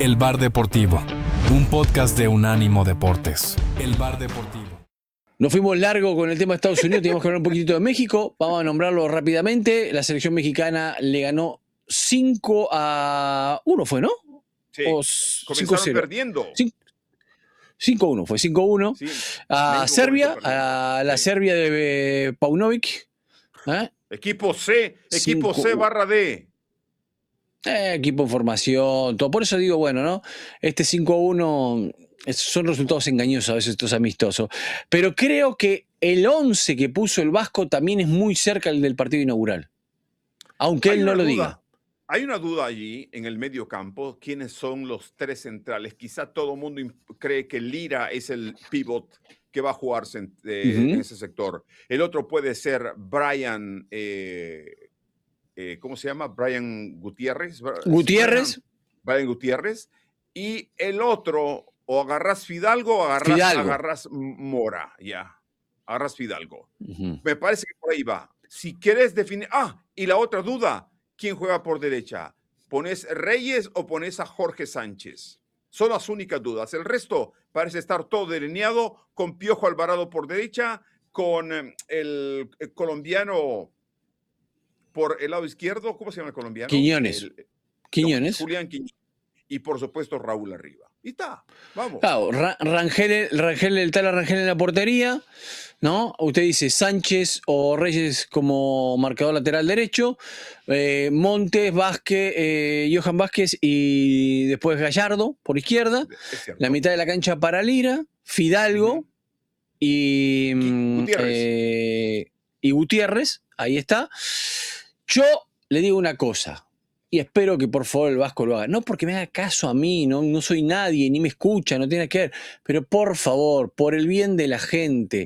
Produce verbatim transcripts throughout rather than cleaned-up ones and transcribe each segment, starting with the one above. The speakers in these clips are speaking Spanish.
El Bar Deportivo, un podcast de Unánimo Deportes. El Bar Deportivo. Nos fuimos largo con el tema de Estados Unidos, teníamos que hablar un poquitito de México. Vamos a nombrarlo rápidamente. La selección mexicana le ganó cinco a uno, ¿fue, no? Sí, O comenzaron perdiendo. cinco a uno, fue cinco a uno. Sí, a Serbia, a la sí. Serbia de Paunovic. ¿Eh? Equipo C, equipo cinco, C barra D. Eh, equipo en formación, todo. Por eso digo, bueno, ¿no? Este cinco a uno son resultados engañosos a veces estos amistosos. Pero creo que el once que puso el Vasco también es muy cerca del, del partido inaugural. Aunque Hay él no lo duda. diga. Hay una duda allí en el medio campo. ¿Quiénes son los tres centrales? Quizá todo el mundo cree que Lira es el pivot que va a jugarse en, eh, uh-huh. en ese sector. El otro puede ser Brian... Eh, Eh, ¿cómo se llama? Brian Gutiérrez. Gutiérrez. Brian, Brian Gutiérrez. Y el otro, o agarras Fidalgo o agarras, Fidalgo. agarras Mora. Ya. Agarras Fidalgo. Uh-huh. Me parece que por ahí va. Si quieres definir. Ah, y la otra duda. ¿Quién juega por derecha? ¿Pones Reyes o pones a Jorge Sánchez? Son las únicas dudas. El resto parece estar todo delineado con Piojo Alvarado por derecha, con el, el colombiano. Por el lado izquierdo, ¿cómo se llama el colombiano? Quiñones. El, Quiñones. No, Julián Quiñones. Y por supuesto Raúl arriba. Y está, vamos. Claro, Ra Rangel, Rangel, el tal Rangel en la portería, ¿no? Usted dice Sánchez o Reyes como marcador lateral derecho, eh, Montes, Vázquez, eh, Johan Vázquez y después Gallardo por izquierda, la mitad de la cancha para Lira, Fidalgo uh-huh. y, Gutiérrez. Eh, y Gutiérrez, ahí está. Yo le digo una cosa, y espero que por favor el Vasco lo haga. No porque me haga caso a mí, no, no soy nadie, ni me escucha, no tiene que ver. Pero por favor, por el bien de la gente,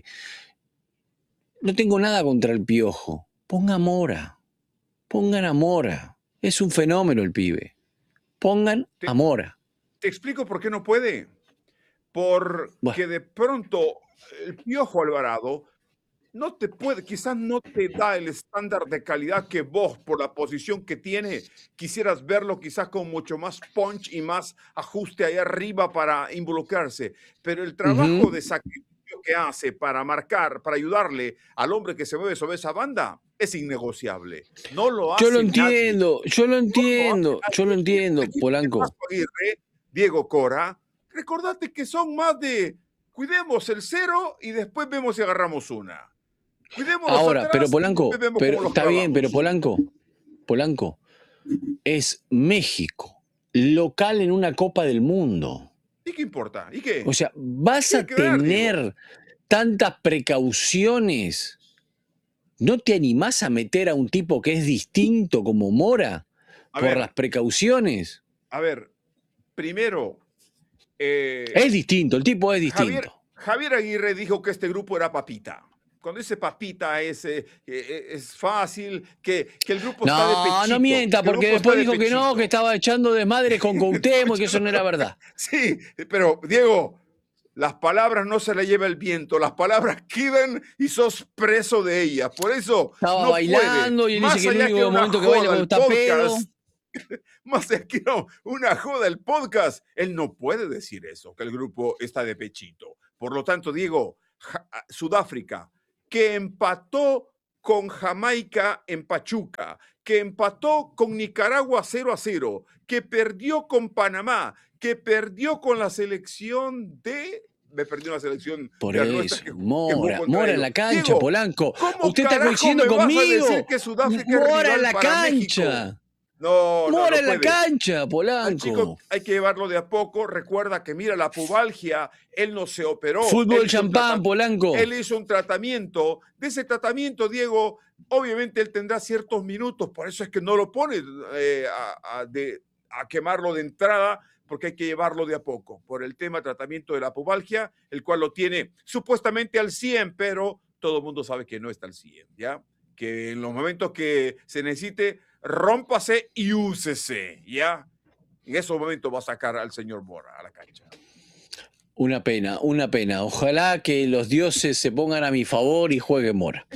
no tengo nada contra el Piojo. Ponga a Mora. Pongan a Mora. Es un fenómeno el pibe. Pongan te, a Mora. Te explico por qué no puede. Porque bueno. de pronto el Piojo Alvarado... No te puede, quizás no te da el estándar de calidad que vos, por la posición que tiene, quisieras verlo quizás con mucho más punch y más ajuste ahí arriba para involucrarse. Pero el trabajo uh-huh. de sacrificio que hace para marcar, para ayudarle al hombre que se mueve sobre esa banda, es innegociable. No lo hace Yo lo entiendo, nadie. yo lo entiendo, no lo yo lo entiendo, Polanco. Aguirre, Diego Cora, recordate que son más de, cuidemos el cero y después vemos si agarramos una. Ahora, atrás, pero Polanco, pero, está bien, pero Polanco, Polanco, es México, local en una Copa del Mundo. ¿Y qué importa? ¿Y qué? O sea, vas a tener ver, tantas precauciones. ¿No te animás a meter a un tipo que es distinto como Mora a por ver, las precauciones? A ver, primero... Eh, es distinto, el tipo es distinto. Javier, Javier Aguirre dijo que este grupo era papita. Cuando dice papita es, eh, es fácil, que, que el grupo no, está de pechito. No mienta, porque después dijo de que no, que estaba echando desmadre con Cuauhtémoc y que eso no era verdad. Sí, pero Diego, las palabras no se las lleva el viento, las palabras quedan y sos preso de ellas. Por eso estaba no bailando puede. y él Más dice que el único momento que baila cuando está pedo. Más allá que no, una joda el podcast, él no puede decir eso, que el grupo está de pechito. Por lo tanto, Diego, Sudáfrica, que empató con Jamaica en Pachuca, que empató con Nicaragua cero a cero, que perdió con Panamá, que perdió con la selección de... Me perdió la selección Por de eso, nuestra, que, Mora, que Mora en la cancha, Diego, Polanco. Usted está coincidiendo conmigo. Que Mora en la cancha. México? No, Mora no, no en la cancha, Polanco. Al chico hay que llevarlo de a poco. Recuerda que, mira, la pubalgia, él no se operó. Fútbol champán, Polanco. Él hizo un tratamiento. De ese tratamiento, Diego, obviamente él tendrá ciertos minutos. Por eso es que no lo pone eh, a, a, de, a quemarlo de entrada, porque hay que llevarlo de a poco. Por el tema tratamiento de la pubalgia, el cual lo tiene supuestamente al cien, pero todo el mundo sabe que no está al cien, ¿ya? Que en los momentos que se necesite, rómpase y úsese, ¿ya? En esos momentos va a sacar al señor Mora a la cancha. Una pena, una pena. Ojalá que los dioses se pongan a mi favor y juegue Mora.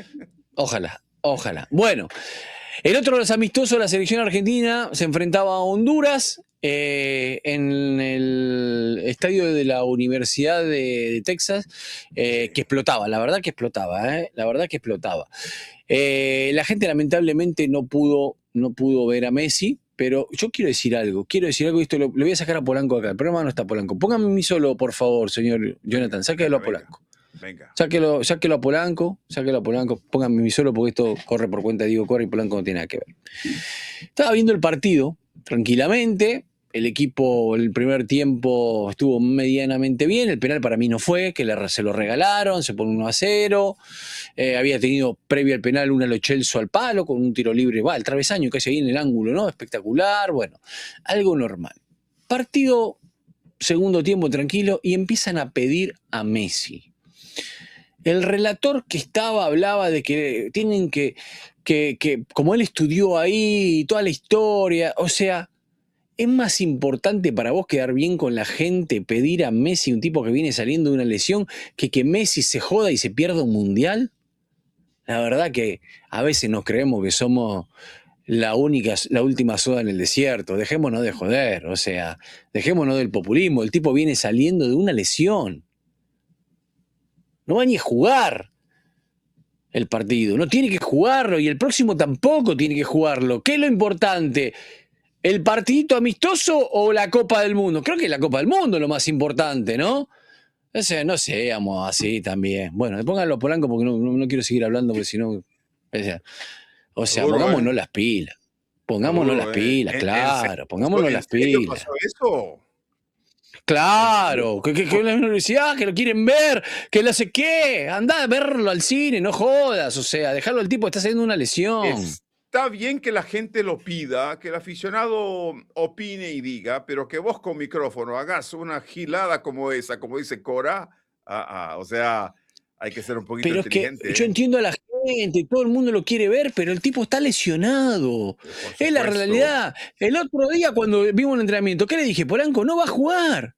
Ojalá, ojalá. Bueno, el otro de los amistosos, la selección argentina, se enfrentaba a Honduras eh, en el estadio de la Universidad de, de Texas, eh, Sí. que explotaba, la verdad que explotaba, ¿eh? La verdad que explotaba. Eh, la gente lamentablemente no pudo, no pudo ver a Messi, pero yo quiero decir algo, quiero decir algo, y esto lo, lo voy a sacar a Polanco acá, el programa no está Polanco. Póngame a mí solo, por favor, señor Jonathan, sáquelo a Venga, venga, Polanco. venga. Sáquelo, sáquelo a Polanco, sáquelo a Polanco, póngame a mí solo porque esto corre por cuenta de Diego Corre y Polanco no tiene nada que ver. Estaba viendo el partido tranquilamente, el equipo el primer tiempo estuvo medianamente bien, el penal para mí no fue, que le, se lo regalaron, se pone uno a cero, eh, había tenido previo al penal una Lo Celso al palo con un tiro libre, va, el travesaño casi ahí en el ángulo, ¿no? Espectacular, bueno, algo normal. Partido, segundo tiempo tranquilo y empiezan a pedir a Messi. El relator que estaba hablaba de que tienen que, que, que, como él estudió ahí, toda la historia, o sea, ¿es más importante para vos quedar bien con la gente, pedir a Messi, un tipo que viene saliendo de una lesión, que que Messi se joda y se pierda un mundial? La verdad que a veces nos creemos que somos la única, la última soda en el desierto. Dejémonos de joder, o sea, dejémonos del populismo. El tipo viene saliendo de una lesión. No va ni a jugar el partido, no tiene que jugarlo y el próximo tampoco tiene que jugarlo. ¿Qué es lo importante? ¿El partidito amistoso o la Copa del Mundo? Creo que la Copa del Mundo es lo más importante, ¿no? O sea, no seamos así también. Bueno, pónganlo a Polanco porque no, no, no quiero seguir hablando porque si no... O sea, o sea Duro, pongámonos ¿eh? las pilas. Pongámonos las Duro, ¿eh? pilas, ¿En, en serio, claro, pongámonos ¿En las serio pilas. pasó eso? ¿En serio? Claro, que, que, que la universidad, que lo quieren ver, que no sé qué. Andá a verlo al cine, no jodas. O sea, dejarlo al tipo, está haciendo una lesión. Está bien que la gente lo pida, que el aficionado opine y diga, pero que vos con micrófono hagas una gilada como esa, como dice Cora, ah, ah, o sea, hay que ser un poquito Pero es que inteligente. yo ¿eh? entiendo a la gente, todo el mundo lo quiere ver, pero el tipo está lesionado. Eh, Por Es la supuesto. realidad. El otro día cuando vimos un entrenamiento, ¿qué le dije? Polanco no va a jugar.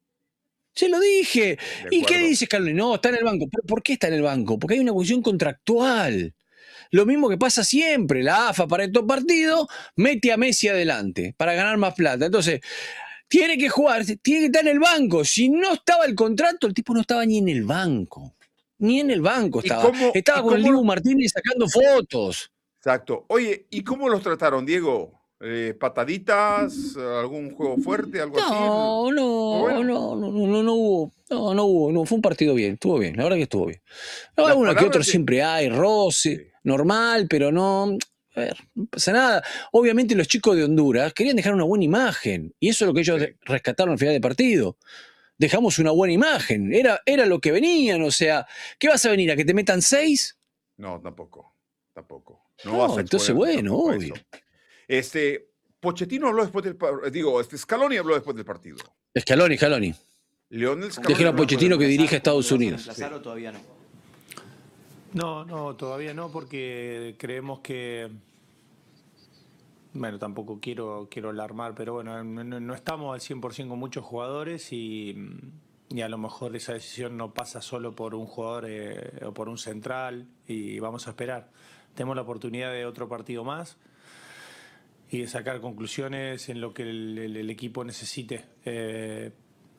Se lo dije. De ¿Y qué acuerdo. dice Scaloni? No, está en el banco. ¿Pero por qué está en el banco? Porque hay una cuestión contractual. Lo mismo que pasa siempre. La A F A para estos partidos mete a Messi adelante para ganar más plata. Entonces, tiene que jugar, tiene que estar en el banco. Si no estaba el contrato, el tipo no estaba ni en el banco. Ni en el banco ¿Y estaba. cómo, Estaba y con el cómo Dibu Martínez sacando fotos. Exacto. Oye, ¿y cómo los trataron, Diego? Eh, ¿pataditas? ¿Algún juego fuerte? ¿Algo así? No, no, Bueno, no, no, no, no, no hubo. No, no hubo. No, fue un partido bien. Estuvo bien. La verdad que estuvo bien. No, las alguno que otro palabras de... siempre hay, roce, Sí. normal, pero no. A ver, no pasa nada. Obviamente los chicos de Honduras querían dejar una buena imagen. Y eso es lo que ellos Sí. rescataron al final del partido. Dejamos una buena imagen. Era, era lo que venían. O sea, ¿qué vas a venir? ¿A que te metan seis? No, tampoco. Tampoco. No, No, vas a entonces exponerte bueno, tampoco a obvio. eso. Este, Pochettino habló después del partido. Digo, este, Scaloni habló después del partido. Scaloni, Scaloni. Leonel Scaloni Déjelo a habló después del Pochettino que partido. dirige a Estados ¿Lo vas a Unidos. reemplazar o todavía no? No, no, todavía no, porque creemos que, bueno, tampoco quiero, quiero alarmar, pero bueno, no, no- no estamos al cien por ciento con muchos jugadores y, y a lo mejor esa decisión no pasa solo por un jugador eh, o por un central y vamos a esperar. Tenemos la oportunidad de otro partido más y de sacar conclusiones en lo que el, el- el equipo necesite. Eh,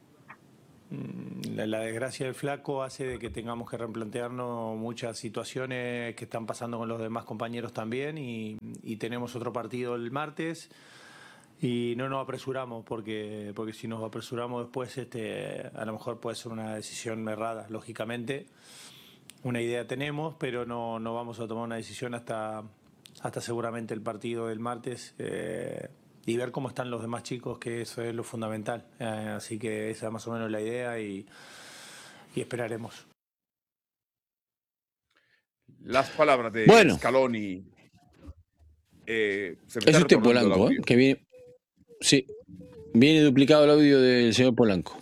La, la desgracia del flaco hace de que tengamos que replantearnos muchas situaciones que están pasando con los demás compañeros también y, y tenemos otro partido el martes y no nos apresuramos porque, porque si nos apresuramos después este, a lo mejor puede ser una decisión errada, lógicamente. Una idea tenemos, pero no, no vamos a tomar una decisión hasta, hasta seguramente el partido del martes. Eh, y ver cómo están los demás chicos, que eso es lo fundamental. Eh, así que esa es más o menos la idea y, y esperaremos. Las palabras de Bueno. Scaloni. Eh, se me Es está usted retornando el Polanco, ¿eh? audio. Que viene. Sí, viene duplicado el audio del señor Polanco.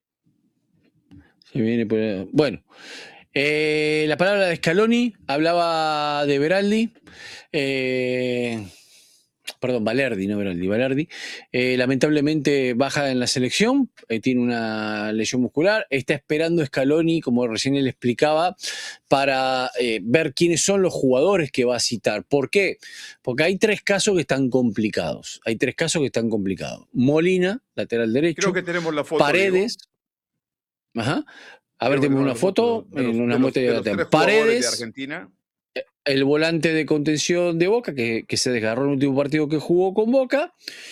Se viene por- Bueno, eh, la palabra de Scaloni hablaba de Beraldi. Eh, perdón, Valerdi, no Beraldi, Valerdi, eh, lamentablemente baja en la selección, eh, tiene una lesión muscular, está esperando Scaloni, como recién él explicaba, para eh, ver quiénes son los jugadores que va a citar. ¿Por qué? Porque hay tres casos que están complicados, hay tres casos que están complicados. Molina, lateral derecho. Creo que tenemos la foto. Paredes. Diego. Ajá. A ver, tengo una foto, de los, en una de los, muestra de, de los tres Paredes de Argentina. El volante de contención de Boca, que, que se desgarró en el último partido que jugó con Boca.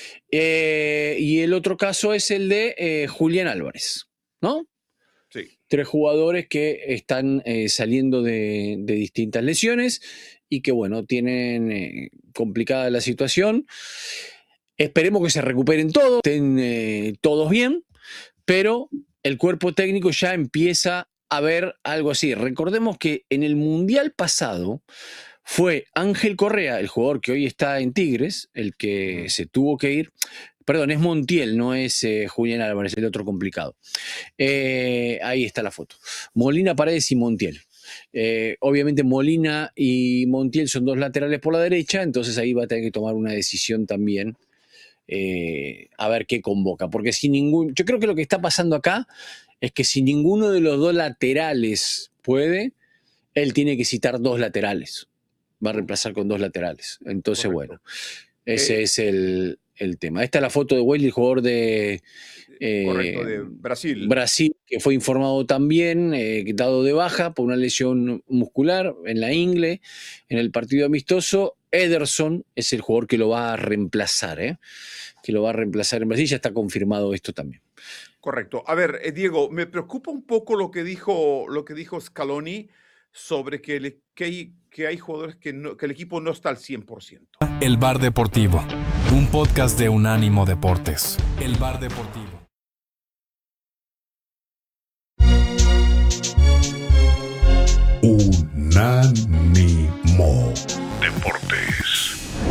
Eh, y el otro caso es el de eh, Julián Álvarez, ¿no? Sí. Tres jugadores que están eh, saliendo de, de distintas lesiones y que, bueno, tienen eh, complicada la situación. Esperemos que se recuperen todos, estén eh, todos bien, pero el cuerpo técnico ya empieza a ver algo así. Recordemos que en el Mundial pasado fue Ángel Correa, el jugador que hoy está en Tigres, el que se tuvo que ir. Perdón, es Montiel, no es eh, Julián Álvarez, el otro complicado. Eh, ahí está la foto. Molina, Paredes y Montiel. Eh, obviamente Molina y Montiel son dos laterales por la derecha, entonces ahí va a tener que tomar una decisión también. Eh, a ver qué convoca, porque si ningún, yo creo que lo que está pasando acá es que si ninguno de los dos laterales puede, él tiene que citar dos laterales, va a reemplazar con dos laterales, entonces Correcto. Bueno, ese eh, es el, el tema. Esta es la foto de Wesley, el jugador de, eh, correcto, de Brasil. Brasil, que fue informado también, eh, dado de baja por una lesión muscular en la ingle, en el partido amistoso. Ederson es el jugador que lo va a reemplazar, ¿eh? que lo va a reemplazar en Brasil, ya está confirmado esto también. Correcto. A ver, eh, Diego, me preocupa un poco lo que dijo, lo que dijo Scaloni sobre que, le, que, hay, que hay jugadores que, no, que el equipo no está al cien por ciento. El Bar Deportivo, un podcast de Unánimo Deportes. El Bar Deportivo. Unánimo Deportes.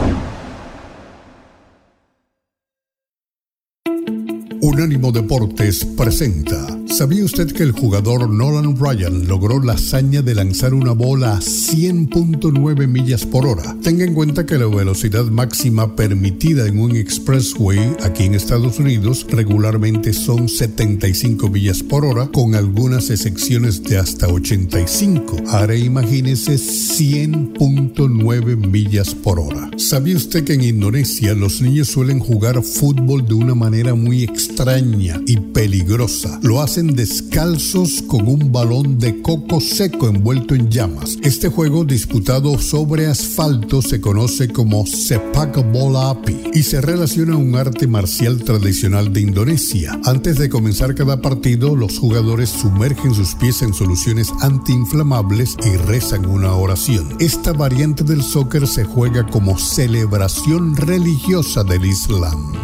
Unánimo Deportes presenta. ¿Sabía usted que el jugador Nolan Ryan logró la hazaña de lanzar una bola a cien punto nueve millas por hora? Tenga en cuenta que la velocidad máxima permitida en un expressway aquí en Estados Unidos regularmente son setenta y cinco millas por hora, con algunas excepciones de hasta ochenta y cinco. Ahora imagínese cien punto nueve millas por hora. ¿Sabía usted que en Indonesia los niños suelen jugar fútbol de una manera muy extraña y peligrosa? Lo hacen descalzos con un balón de coco seco envuelto en llamas. Este juego disputado sobre asfalto se conoce como Sepak Bola Api y se relaciona a un arte marcial tradicional de Indonesia. Antes de comenzar cada partido, los jugadores sumergen sus pies en soluciones antiinflamables y rezan una oración. Esta variante del soccer se juega como celebración religiosa del Islam.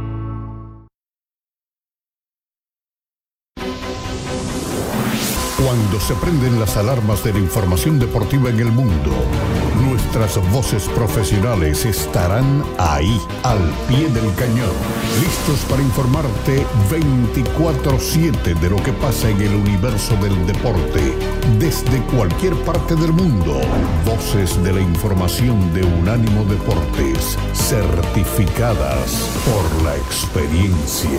Cuando se prenden las alarmas de la información deportiva en el mundo, nuestras voces profesionales estarán ahí, al pie del cañón, listos para informarte veinticuatro siete de lo que pasa en el universo del deporte, desde cualquier parte del mundo. Voces de la información de Unánimo Deportes, certificadas por la experiencia.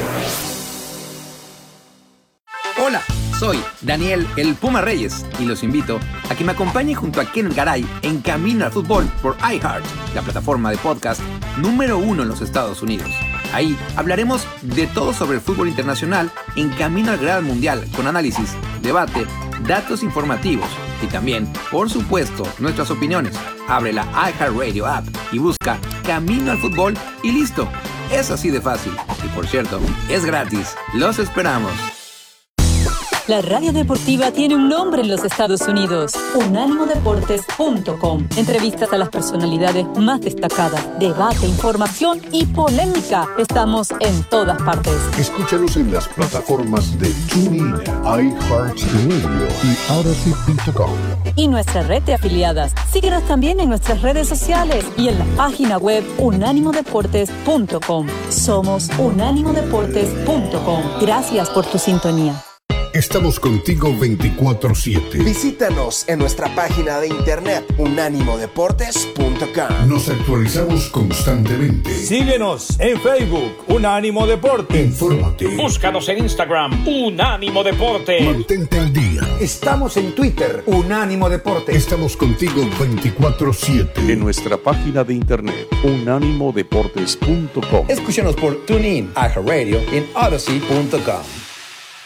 Hola, soy Daniel el Puma Reyes y los invito a que me acompañen junto a Ken Garay en Camino al Fútbol por iHeart, la plataforma de podcast número uno en los Estados Unidos. Ahí hablaremos de todo sobre el fútbol internacional en Camino al Gran Mundial, con análisis, debate, datos informativos y también, por supuesto, nuestras opiniones. Abre la iHeartRadio app y busca Camino al Fútbol y listo. Es así de fácil. Y por cierto, es gratis. Los esperamos. La radio deportiva tiene un nombre en los Estados Unidos. Unánimo Deportes punto com. Entrevistas a las personalidades más destacadas, debate, información y polémica. Estamos en todas partes. Escúchanos en las plataformas de TuneIn, iHeartRadio y Odyssey punto com. Y nuestra red de afiliadas. Síguenos también en nuestras redes sociales y en la página web Unánimo Deportes punto com. Somos Unánimo Deportes punto com. Gracias por tu sintonía. Estamos contigo veinticuatro siete. Visítanos en nuestra página de internet unánimo deportes punto com. Nos actualizamos constantemente. Síguenos en Facebook, Unánimo Deportes. Infórmate. Búscanos en Instagram, Unánimo Deportes. Mantente al día. Estamos en Twitter, Unánimo Deportes. Estamos contigo veinticuatro siete. En nuestra página de internet, unánimo deportes punto com. Escúchanos por TuneIn, iHeartRadio y en Odyssey punto com.